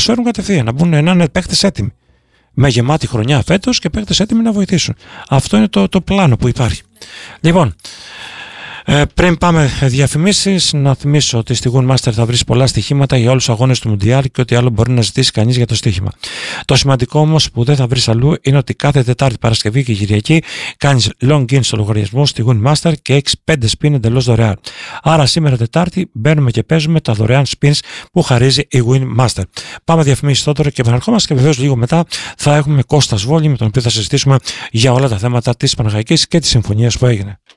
φέρουν κατευθείαν, να είναι παίκτες έτοιμοι. Με γεμάτη χρονιά φέτος και παίκτες έτοιμοι να βοηθήσουν. Αυτό είναι το πλάνο που υπάρχει. Λοιπόν, πριν πάμε διαφημίσεις, να θυμίσω ότι στη Gun Master θα βρεις πολλά στοιχήματα για όλους τους αγώνες του Μουντιάλ και ό,τι άλλο μπορεί να ζητήσει κανείς για το στοίχημα. Το σημαντικό όμως που δεν θα βρεις αλλού είναι ότι κάθε Τετάρτη, Παρασκευή και Κυριακή κάνεις long-in στο λογαριασμό στη Gun Master και έχεις 5 spin εντελώς δωρεάν. Άρα σήμερα Τετάρτη μπαίνουμε και παίζουμε τα δωρεάν spins που χαρίζει η Gun Master. Πάμε διαφημίσεις τώρα και επαναρχόμαστε και βεβαίως λίγο μετά θα έχουμε Κώστας Βόλη, με τον οποίο θα συζητήσουμε για όλα τα θέματα της Παναχαϊκής και της συμφωνίας που έγινε.